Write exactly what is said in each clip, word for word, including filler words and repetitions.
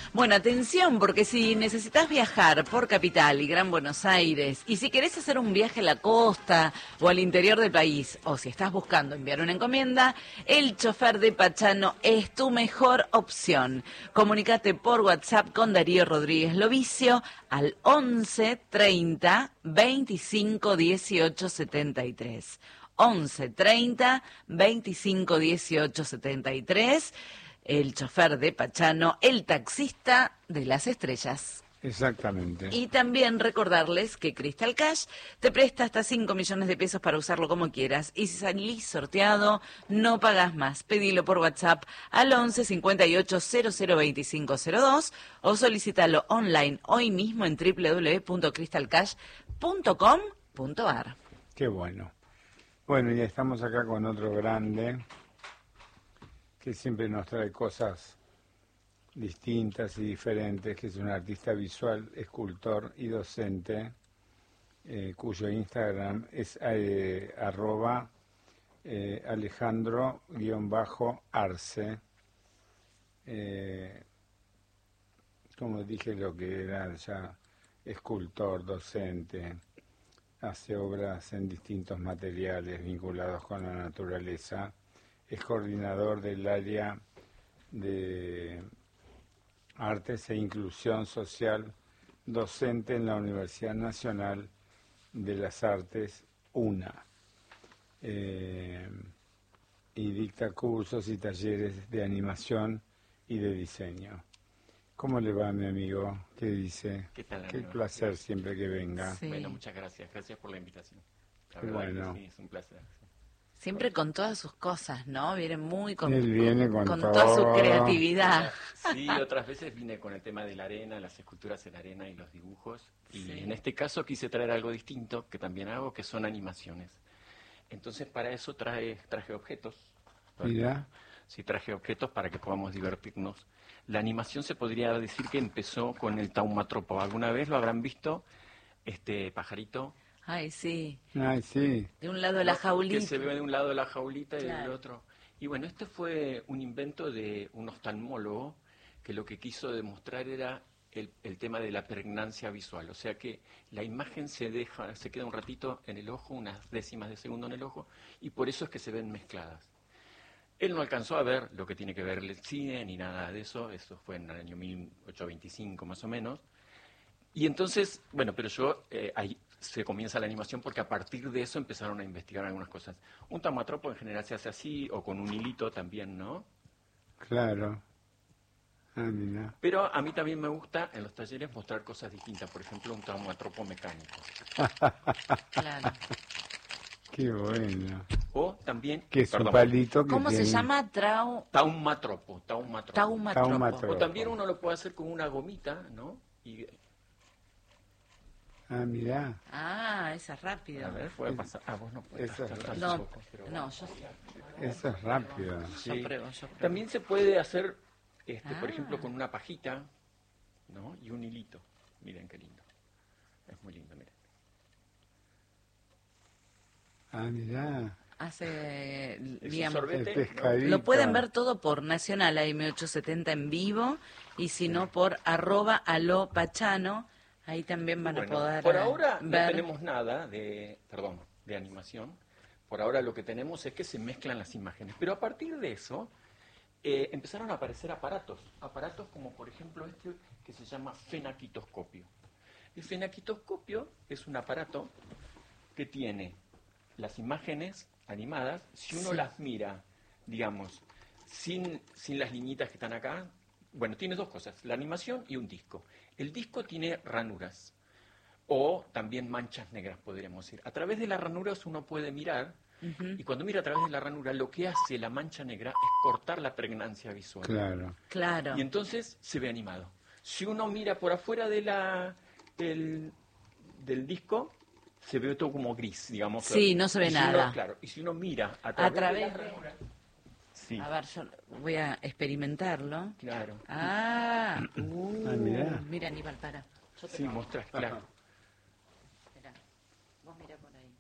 Bueno, atención, porque si necesitas viajar por Capital y Gran Buenos Aires, y si querés hacer un viaje a la costa o al interior del país, o si estás buscando enviar una encomienda, el chofer de Pachano es tu mejor opción. Comunicate por WhatsApp con Darío Rodríguez Lovicio al once treinta veinticinco dieciocho setenta y tres. once treinta veinticinco dieciocho setenta y tres. El chofer de Pachano, el taxista de las estrellas. Exactamente. Y también recordarles que Crystal Cash te presta hasta cinco millones de pesos para usarlo como quieras. Y si salís sorteado, no pagás más. Pedilo por WhatsApp al once cincuenta y ocho cero cero veinticinco cero dos o solicítalo online hoy mismo en doble u doble u doble u punto crystal cash punto com punto a r. Qué bueno. Bueno, ya estamos acá con otro grande que siempre nos trae cosas distintas y diferentes, que es un artista visual, escultor y docente, eh, cuyo Instagram es eh, arroba eh, Alejandro-Arce. Eh, como dije, lo que era ya escultor, docente, hace obras en distintos materiales vinculados con la naturaleza. Es coordinador del área de Artes e Inclusión Social, docente en la Universidad Nacional de las Artes, UNA, eh, y dicta cursos y talleres de animación y de diseño. ¿Cómo le va, mi amigo? ¿Qué dice? ¿Qué tal, Qué amigo? placer siempre que venga. Sí. Bueno, muchas gracias. Gracias por la invitación. La Qué verdad bueno. que sí, es un placer. Siempre con todas sus cosas, ¿no? Viene muy con, Él viene con con todo. toda su creatividad. Sí, otras veces vine con el tema de la arena, las esculturas en arena y los dibujos. Y Sí. en este caso quise traer algo distinto, que también hago, que son animaciones. Entonces para eso traje, traje objetos. Mira. Sí, traje objetos para que podamos divertirnos. La animación se podría decir que empezó con el taumatropo. ¿Alguna vez lo habrán visto? Este pajarito. Ay, sí. Ay, sí. De un lado de la jaulita. Que se ve de un lado de la jaulita y Claro. del otro. Y bueno, este fue un invento de un oftalmólogo que lo que quiso demostrar era el, el tema de la pregnancia visual. O sea que la imagen se deja, se queda un ratito en el ojo, unas décimas de segundo en el ojo, y por eso es que se ven mezcladas. Él no alcanzó a ver lo que tiene que ver el cine ni nada de eso, eso fue en el año mil ochocientos veinticinco más o menos. Y entonces, bueno, pero yo, eh, ahí se comienza la animación porque a partir de eso empezaron a investigar algunas cosas. Un taumatropo en general se hace así, o con un hilito también, ¿no? Claro. Ah, mira. Pero a mí también me gusta en los talleres mostrar cosas distintas, por ejemplo, un taumatropo mecánico. Claro. Qué bueno. O también... Que es un perdón, palito que ¿Cómo tiene... se llama? Trau... Taumatropo, taumatropo. Taumatropo. Taumatropo. O también uno lo puede hacer con una gomita, ¿no? Y, Ah, mira. Ah, esa es rápido. a ver, puede pasar. Ah, vos no puedes. Esa es pasar No, tampoco, pero- no, yo, Eso es rápido. Sí. yo pruebo, yo pruebo. También se puede hacer, este, por Ah. ejemplo, con una pajita, ¿no? Y un hilito. Miren qué lindo. Es muy lindo, miren. Ah, mira. Hace, Es digamos, un sorbete, El ¿no? pescadito. lo pueden ver todo por Nacional A M ochocientos setenta en vivo y si no por arroba alo pachano, ahí también van Bueno, a poder por eh, ahora no ver. tenemos nada de, perdón, de animación. Por ahora lo que tenemos es que se mezclan las imágenes. Pero a partir de eso eh, empezaron a aparecer aparatos. Aparatos como por ejemplo este que se llama fenaquitoscopio. El fenaquitoscopio es un aparato que tiene las imágenes animadas. Si uno Sí. las mira, digamos, sin, sin las liñitas que están acá, bueno, tiene dos cosas, la animación y un disco. El disco tiene ranuras o también manchas negras, podríamos decir. A través de las ranuras uno puede mirar, Ujú. y cuando mira a través de la ranura, lo que hace la mancha negra es cortar la pregnancia visual. Claro. Claro. Y entonces se ve animado. Si uno mira por afuera de la, del, del disco, se ve todo como gris, digamos. Sí, no se ve Y si uno- nada. claro, y si uno mira a A través, través de la de- ranura... Sí, A ver, yo voy a experimentarlo. claro. Ah, uh, Ah, mirá. mira Aníbal, para. Yo te Sí, lo- mostras, claro. Esperá. Vos mirá por ahí.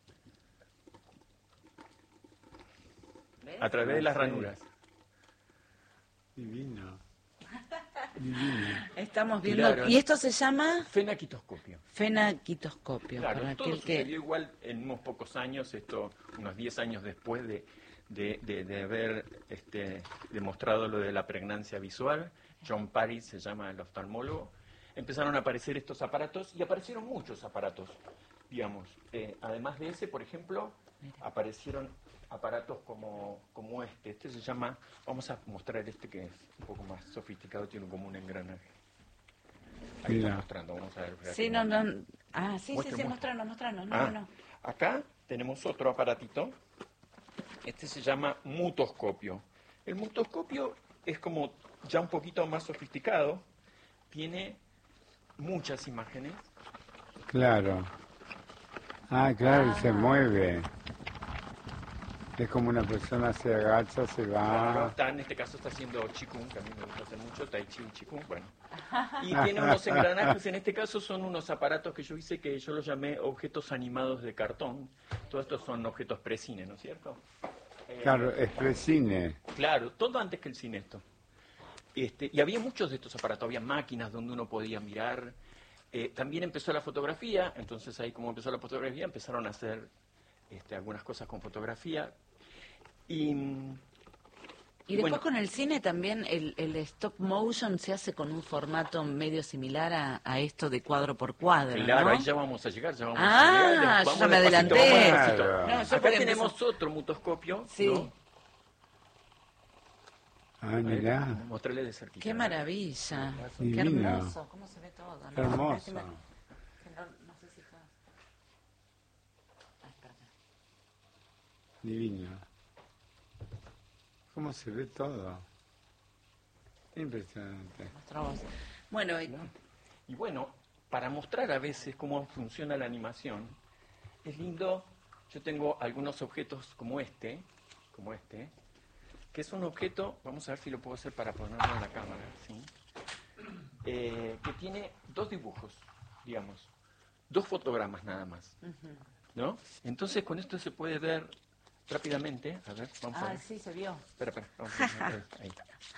¿Ves? A través de las Sí. ranuras. Divino. Divino. Estamos viendo... Claro. ¿Y esto se llama? Fenaquitoscopio. Fenaquitoscopio. Claro, para todo aquel sucedió que... igual en unos pocos años, esto unos diez años después de, de, de, de haber este, demostrado lo de la pregnancia visual. John Parry se llama el oftalmólogo. Empezaron a aparecer estos aparatos y aparecieron muchos aparatos, digamos. Eh, además de ese, por ejemplo, aparecieron aparatos como, como este. Este se llama, vamos a mostrar este que es un poco más sofisticado, tiene como un engranaje. Ahí está mostrando, vamos a ver. Sí, no, no. Ah, sí, Muestre, sí, sí, muestre. mostranos, mostranos. No, Ah, no, no. acá tenemos otro aparatito. Este se llama mutoscopio. El mutoscopio es como ya un poquito más sofisticado. Tiene muchas imágenes. Claro. Ah, claro, y se Ah. mueve. Es como una persona se agacha, se Claro, va. está, en este caso está haciendo Qigong, que a mí me gusta hacer mucho, Tai Chi y Qigong, bueno. Y tiene unos engranajes, en este caso son unos aparatos que yo hice que yo los llamé objetos animados de cartón. Todos estos son objetos pre-cine, ¿no es cierto? Eh, Claro, es precine. Claro, todo antes que el cine esto. Este, y había muchos de estos aparatos, había máquinas donde uno podía mirar. Eh, también empezó la fotografía, entonces ahí como empezó la fotografía empezaron a hacer este, algunas cosas con fotografía. Y, Y después bueno, con el cine también el, el stop motion se hace con un formato medio similar a, a esto de cuadro por cuadro, claro, ¿no? ahí ya vamos a llegar, ya vamos Ah, a llegar. yo Vamos ya me despacito, adelanté. vamos despacito. Claro. No, yo Acá porque tenemos empezó- otro mutoscopio, Sí. ¿no? Ah, A ver, mirá. mostrarle de cerquita. Qué maravilla. Qué Divino. hermoso. ¿Cómo se ve todo? ¿no? Qué hermoso. Lástima que no, no sé si fue... Ay, perdón. Divino. ¿Cómo se ve todo? Impresionante. Mostrá vos. Bueno, y- Y bueno, para mostrar a veces cómo funciona la animación, es lindo, yo tengo algunos objetos como este, como este, que es un objeto, vamos a ver si lo puedo hacer para ponerlo en la cámara, ¿sí? Eh, que tiene dos dibujos, digamos, dos fotogramas nada más, ¿no? Entonces con esto se puede ver rápidamente, a ver, vamos a ah, ver. sí, se vio. Espera, espera, vamos a ver, ahí.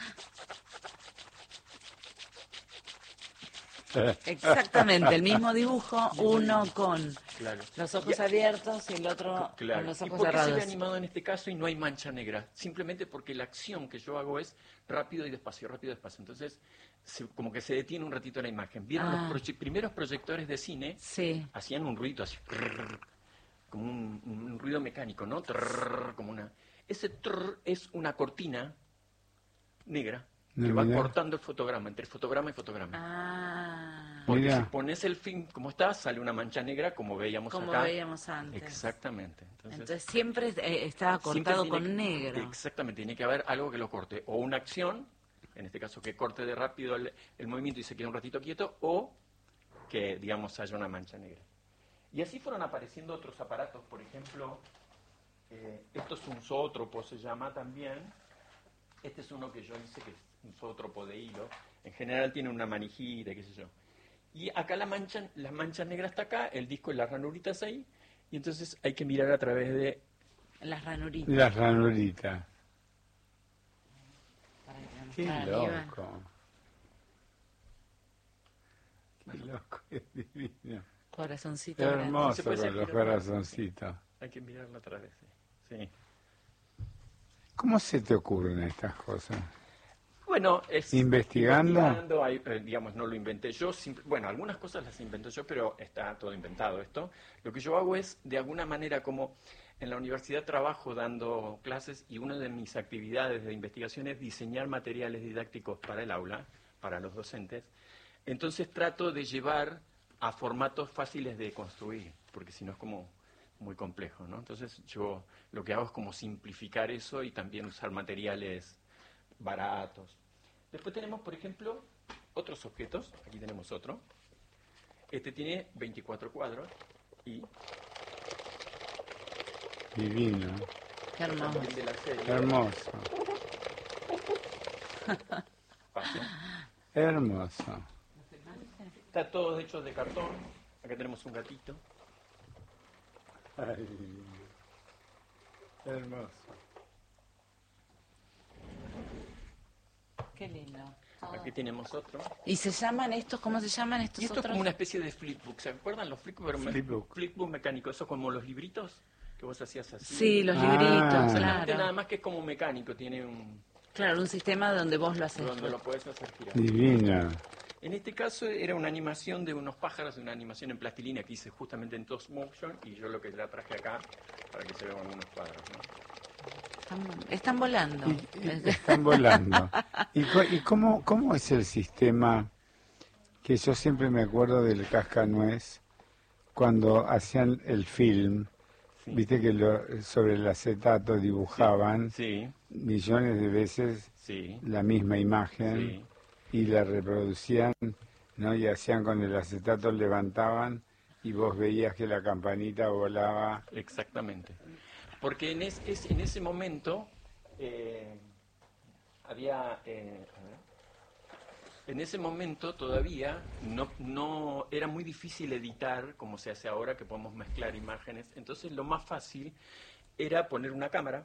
Exactamente, el mismo dibujo, uno con Claro. los ojos Y- abiertos y el otro Claro. con los ¿Y ojos por qué se ve cerrados. animado en este caso y no hay mancha negra? Simplemente porque la acción que yo hago es rápido y despacio, rápido y despacio. Entonces, se- como que se detiene un ratito la imagen. ¿Vieron Ah. los proye- primeros proyectores de cine? Sí. Hacían un ruido así, trrr, como un, un ruido mecánico, ¿no? Trrr, como una... Ese trrr es una cortina negra que No, va mirá. cortando el fotograma, entre fotograma y fotograma. Ah, Porque Mirá. si pones el film como está, sale una mancha negra como veíamos como acá. veíamos antes. Exactamente. Entonces, Entonces siempre eh, estaba siempre cortado tiene con que- negro. Exactamente, tiene que haber algo que lo corte. O una acción, en este caso que corte de rápido el, el movimiento y se quede un ratito quieto, o que, digamos, haya una mancha negra. Y así fueron apareciendo otros aparatos, por ejemplo, eh, esto es un zoótropo, se llama también. Este es uno que yo hice, que es un zoótropo de hilo. En general tiene una manijita, qué sé yo. Y acá la mancha, la mancha negra está acá, el disco y las ranuritas ahí, y entonces hay que mirar a través de... Las ranuritas. Las ranuritas. Para que Qué mostrar arriba. loco. Qué loco, es divino. Corazoncito. Qué grande. hermoso Se puede con seguir los hablando. corazoncitos. Hay que mirarlo a través, sí. Sí. ¿Cómo se te ocurren estas cosas? Bueno, es ¿Investigando? investigando, hay, eh, digamos, no lo inventé yo. simple- bueno, algunas cosas las invento yo, pero está todo inventado esto. Lo que yo hago es, de alguna manera, como en la universidad trabajo dando clases y una de mis actividades de investigación es diseñar materiales didácticos para el aula, para los docentes. Entonces trato de llevar a formatos fáciles de construir, porque si no es como muy complejo, ¿no? Entonces yo lo que hago es como simplificar eso y también usar materiales baratos. Después tenemos, por ejemplo, otros objetos. Aquí tenemos otro. Este tiene veinticuatro cuadros y Divino. Qué hermoso. también de la serie. Hermoso. Paso. Hermoso. Está todo hecho de cartón. Acá tenemos un gatito. Ay, hermoso. Qué lindo. Aquí tenemos otro. ¿Y se llaman estos, cómo se llaman estos Y esto otros? es como una especie de flipbook. ¿Se acuerdan los flipbook? Flipbook. Flipbook mecánico, eso como los libritos que vos hacías así. Sí, los Ah. libritos, Exactamente, claro. nada más que es como mecánico, tiene un... Claro, un sistema donde vos lo haces. donde lo puedes hacer girar. Divina. En este caso era una animación de unos pájaros, una animación en plastilina que hice justamente en Toast Motion y yo lo que la traje acá para que se vean algunos cuadros, ¿no? Están, están volando. Y- y están volando. ¿Y, co- y cómo, cómo es el sistema que yo siempre me acuerdo del Cascanuez cuando hacían el film? Sí. Viste que lo- sobre el acetato dibujaban Sí, millones de veces sí, la misma imagen sí. y la reproducían, ¿no? Y hacían con el acetato, levantaban y vos veías que la campanita volaba. Exactamente. Porque en, es, es- en ese momento eh, había... eh, a ver. En ese momento todavía no, no era muy difícil editar como se hace ahora, que podemos mezclar imágenes. Entonces lo más fácil era poner una cámara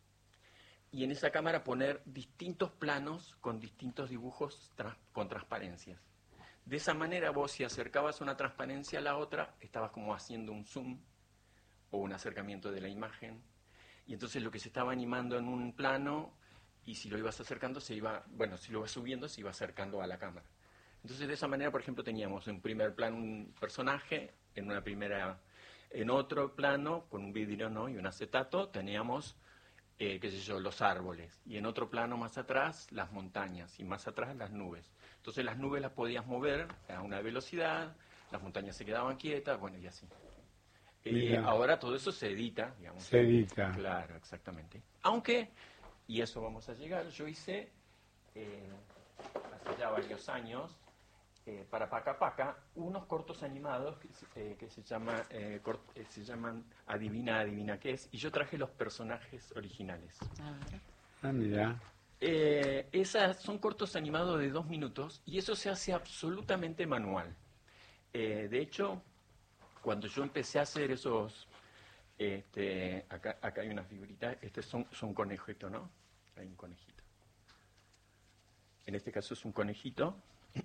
y en esa cámara poner distintos planos con distintos dibujos tras- con transparencias. De esa manera vos, si acercabas una transparencia a la otra, estabas como haciendo un zoom o un acercamiento de la imagen. Y entonces lo que se estaba animando en un plano, y si lo ibas acercando, se iba, bueno, si lo ibas subiendo, se iba acercando a la cámara. Entonces de esa manera, por ejemplo, teníamos en primer plano un personaje, en una primera, en otro plano, con un vidrio, ¿no? Y un acetato, teníamos, eh, qué sé yo, los árboles. Y en otro plano más atrás, las montañas. Y más atrás, las nubes. Entonces las nubes las podías mover a una velocidad, las montañas se quedaban quietas, bueno, y así. Y Mira. ahora todo eso se edita, digamos. Se edita. Claro, exactamente. Aunque, y eso vamos a llegar, yo hice, eh, hace ya varios años, eh, para Paca Paca, unos cortos animados que, se- eh, que se, llama, eh, cort- eh, se llaman Adivina, Adivina qué es, y yo traje los personajes originales. A ver. Ah, mira. Eh, esas son cortos animados de dos minutos y eso se hace absolutamente manual. Eh, de hecho, cuando yo empecé a hacer esos, este, acá, acá hay una figurita, este son, son conejitos, ¿no? Hay un conejito. En este caso es un conejito.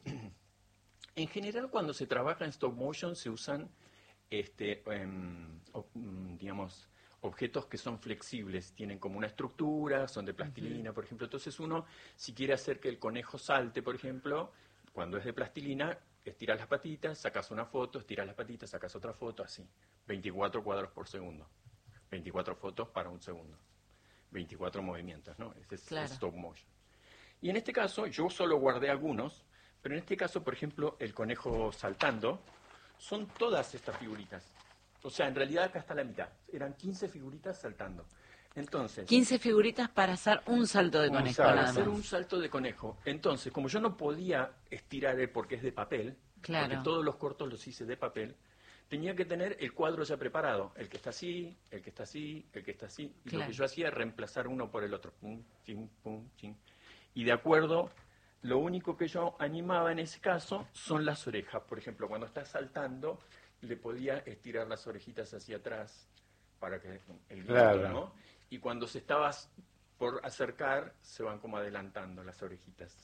En general, cuando se trabaja en stop motion se usan, este, em, o- mm, digamos, objetos que son flexibles, tienen como una estructura, son de plastilina, por ejemplo. Entonces uno, si quiere hacer que el conejo salte, por ejemplo, cuando es de plastilina, estiras las patitas, sacas una foto, estiras las patitas, sacas otra foto, así. veinticuatro cuadros por segundo. veinticuatro fotos para un segundo. veinticuatro movimientos, ¿no? Ese es Claro. stop motion. Y en este caso, yo solo guardé algunos, pero en este caso, por ejemplo, el conejo saltando, son todas estas figuritas. O sea, en realidad acá está la mitad. Eran quince figuritas saltando. Entonces, quince figuritas para hacer un salto de Un conejo, salto. para nada hacer más. un salto de conejo. Entonces, como yo no podía estirar el porque es de papel, Claro. porque todos los cortos los hice de papel, tenía que tener el cuadro ya preparado. El que está así, el que está así, el que está así. Y Claro. lo que yo hacía era reemplazar uno por el otro. Pum, chim, pum, chim. Y de acuerdo, lo único que yo animaba en ese caso son las orejas. Por ejemplo, cuando está saltando, le podía estirar las orejitas hacia atrás para que el grito, Claro. ¿no? Y cuando se estaba por acercar, se van como adelantando las orejitas.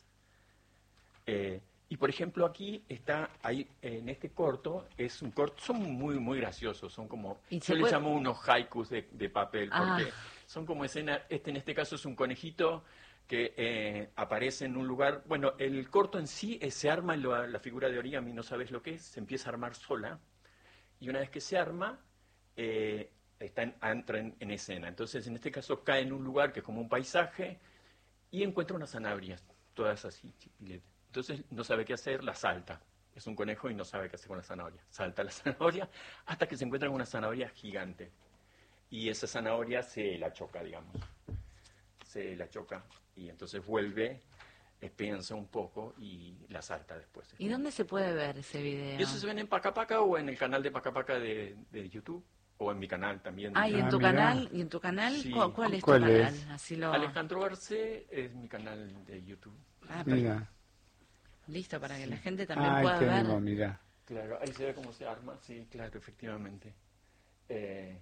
Eh, y por ejemplo aquí está, ahí en este corto, es un corto, son muy muy graciosos, son como, ¿Y yo se les puede- llamo unos haikus de, de papel, porque Ah. son como escena, este en este caso es un conejito que eh, aparece en un lugar, bueno, el corto en sí eh, se arma, la, la figura de origami, no sabes lo que es, se empieza a armar sola, y una vez que se arma, eh, está en, entra en, en escena. Entonces, en este caso, cae en un lugar que es como un paisaje y encuentra unas zanahorias, todas así. chipiletes. Entonces, no sabe qué hacer, la salta. Es un conejo y no sabe qué hacer con la zanahoria. Salta la zanahoria hasta que se encuentra con una zanahoria gigante. Y esa zanahoria se la choca, digamos. Se la choca y entonces vuelve, eh, piensa un poco y la salta después. ¿Y dónde se puede ver ese video? Y eso se ven en Paca Paca o en el canal de Paca Paca de, de YouTube o en mi canal también. Ah, y en Ah, tu mira. canal, y en tu canal, Sí. ¿cu- ¿cuál es ¿Cuál tu es? canal? Así lo... Alejandro Arce es mi canal de YouTube. Ah, per- Mira. listo, para que la gente también Ahí pueda tenemos, ver. mira. Claro, ahí se ve cómo se arma. Sí, claro, efectivamente. Eh,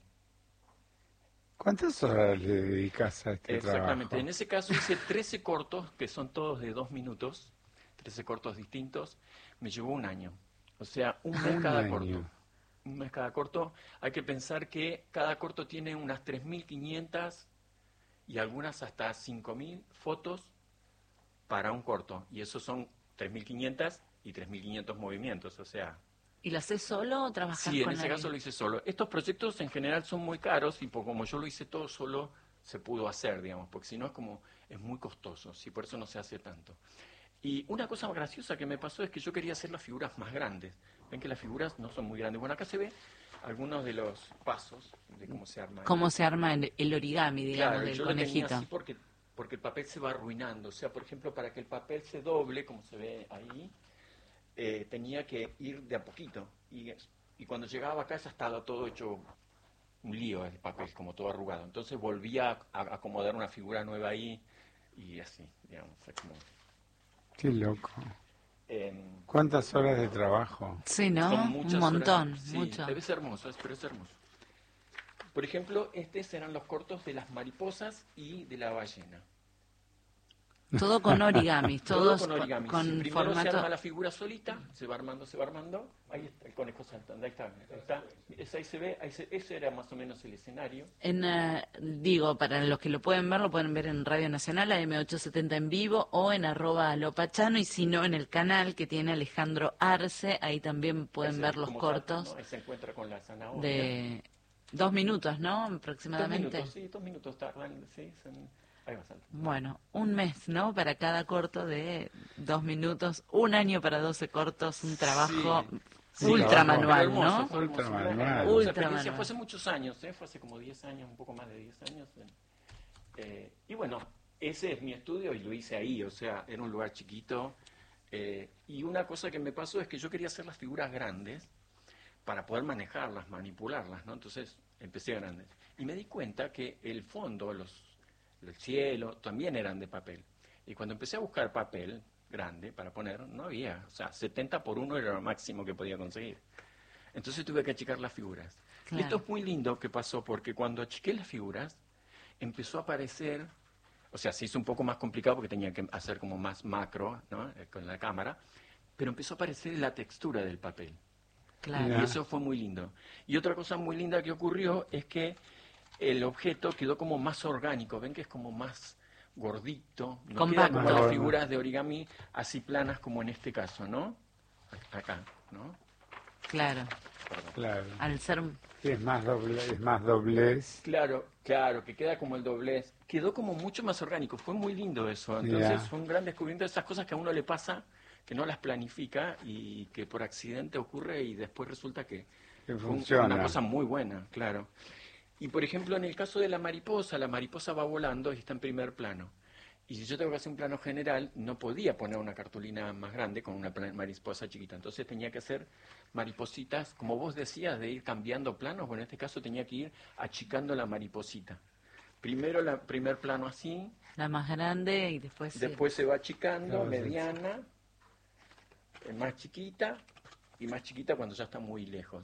¿Cuántas horas le dedicas a este exactamente. trabajo? En ese caso hice trece cortos, que son todos de dos minutos. trece cortos distintos, me llevó un año. O sea, un mes Un cada año. corto. Un mes cada corto. Hay que pensar que cada corto tiene unas tres mil quinientas y algunas hasta cinco mil fotos para un corto. Y eso son tres mil quinientas y tres mil quinientos movimientos, o sea... ¿Y lo haces solo o trabajas Sí, en con ese alguien? caso lo hice solo. Estos proyectos en general son muy caros y por, como yo lo hice todo solo, se pudo hacer, digamos, porque si no es como, es muy costoso, sí, por eso no se hace tanto. Y una cosa graciosa que me pasó es que yo quería hacer las figuras más grandes. Ven que las figuras no son muy grandes. Bueno, acá se ve algunos de los pasos de cómo se arma. ¿Cómo se arma el, el origami, digamos, Claro, del yo lo tenía conejito? así porque, porque el papel se va arruinando. O sea, por ejemplo, para que el papel se doble, como se ve ahí, eh, tenía que ir de a poquito. Y, y cuando llegaba acá ya estaba todo hecho un lío el papel, como todo arrugado. Entonces volvía a, a acomodar una figura nueva ahí y así, digamos. O sea, como, Qué loco. em, ¿Cuántas horas de trabajo? Sí, ¿no? Son muchas Un montón, horas. Sí, mucho. debe ser hermoso, es- pero es hermoso. Por ejemplo, estos eran los cortos de las mariposas y de la ballena. Todo con origamis, Todo todos con origami. con Sí, primero formato... se arma la figura solita, se va armando, se va armando. Ahí está el conejo saltando, ahí está. Ahí, está. Ese ahí se ve, ahí se- ese era más o menos el escenario. En, eh, digo, para los que lo pueden ver, lo pueden ver en Radio Nacional, A M ochocientos setenta en vivo, o en arroba alopachano, y si no, en el canal que tiene Alejandro Arce, ahí también pueden Ese, ver los como salta, cortos ¿no? Ahí se encuentra con la zanahoria. de dos minutos, ¿no? Dos Aproximadamente. minutos, sí, dos minutos tardan, sí, son- ahí va saltando. Bueno, un mes, ¿no? Para cada corto de dos minutos, un año para doce cortos, un trabajo Sí, ultra trabajo. manual, Pero hermoso, ¿no? fue hermoso. Ultra Una- manual. una hermosa Ultra experiencia. manual. Fue hace muchos años, ¿eh? Fue hace como diez años, un poco más de diez años. ¿eh? Eh, y bueno, ese es mi estudio y lo hice ahí, o sea, era un lugar chiquito. eh, y una cosa que me pasó es que yo quería hacer las figuras grandes para poder manejarlas, manipularlas, ¿no? Entonces empecé grandes. Y me di cuenta que el fondo, los, el cielo, también eran de papel. Y cuando empecé a buscar papel grande para poner, no había. O sea, setenta por uno era lo máximo que podía conseguir. Entonces tuve que achicar las figuras. Claro. Y esto es muy lindo que pasó porque cuando achiqué las figuras, empezó a aparecer, o sea, se hizo un poco más complicado porque tenía que hacer como más macro, ¿no? Eh, con la cámara, pero empezó a aparecer la textura del papel. Claro. Ya. Y eso fue muy lindo. Y otra cosa muy linda que ocurrió es que el objeto quedó como más orgánico. Ven que es como más gordito. No queda Compacto. como las Más figuras de origami así planas como en este caso, ¿no? Acá, ¿no? Claro, Perdón. Claro. al ser... Sí, es más doble, es más doblez. Claro, claro, que queda como el doblez. Quedó como mucho más orgánico. Fue muy lindo eso. Entonces Ya. fue un gran descubrimiento de esas cosas que a uno le pasa, que no las planifica y que por accidente ocurre y después resulta que Que fue un- funciona. una cosa muy buena, claro. Y por ejemplo, en el caso de la mariposa, la mariposa va volando y está en primer plano. Y si yo tengo que hacer un plano general, no podía poner una cartulina más grande con una pla- mariposa chiquita. Entonces tenía que hacer maripositas, como vos decías, de ir cambiando planos. Bueno, en este caso tenía que ir achicando la mariposita. Primero el primer plano así, La más grande y después... sí. después se va achicando, Claro, sí. mediana, eh, más chiquita y más chiquita cuando ya está muy lejos.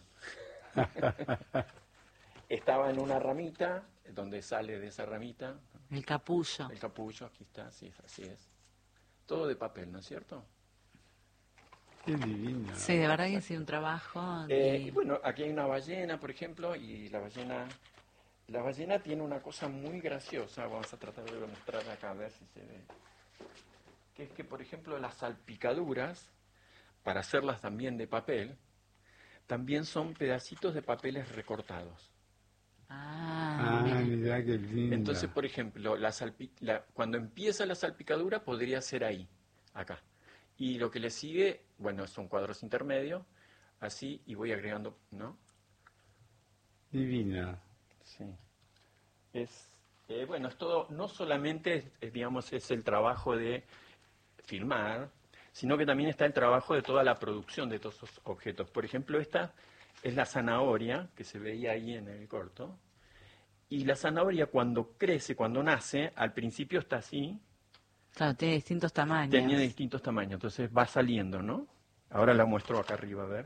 Estaba en una ramita, donde sale de esa ramita El capullo. el capullo, aquí está, sí, así es. Todo de papel, ¿no es cierto? Qué divino. Sí, de verdad que sí, un trabajo. Eh, y- y bueno, aquí hay una ballena, por ejemplo, y la ballena, la ballena tiene una cosa muy graciosa, vamos a tratar de mostrar acá a ver si se ve, que es que, por ejemplo, las salpicaduras, para hacerlas también de papel, también son pedacitos de papeles recortados. Ah, Ah, mira. mirá qué lindo. Entonces, por ejemplo, la salpi- la- cuando empieza la salpicadura podría ser ahí, acá. Y lo que le sigue, bueno, son cuadros intermedios, así, y voy agregando, ¿no? Divino. Sí. Es, eh, bueno, es todo, no solamente, es, es, digamos, es el trabajo de filmar, sino que también está el trabajo de toda la producción de todos esos objetos. Por ejemplo, esta es la zanahoria que se veía ahí en el corto. Y la zanahoria cuando crece, cuando nace, al principio está así, Claro, tiene distintos tamaños. tenía distintos tamaños, entonces va saliendo, ¿no? Ahora la muestro acá arriba, a ver.